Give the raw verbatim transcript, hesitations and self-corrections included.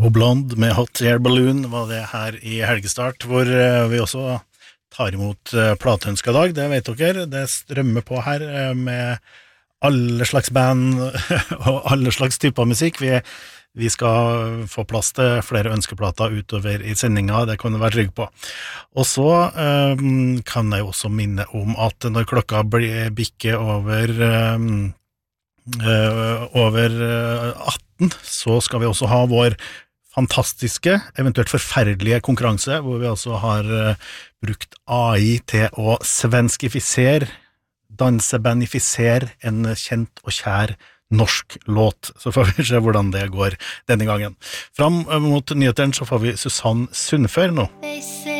Og Blond med Hot Air Balloon var det her i Helgestart, hvor vi også tar imot plateønska dag, det vet dere. Det strømmer på her med alle slags band og alle slags typer musikk. Vi, vi skal få plass til flere ønskeplater utover i sendinga, det kan du være trygg på. Og så um, kan jeg også minne om at når klokka blir bikke over... Um, Uh, over uh, atten så skal vi også ha vår fantastiske, eventuelt forferdelige konkurranse, hvor vi også har uh, brukt A I til å svenskifisere, dansebandifisere en kjent og kjær norsk låt. Så får vi se hvordan det går denne gangen. Fram mot nyheteren så får vi Susanne Sundfør nå.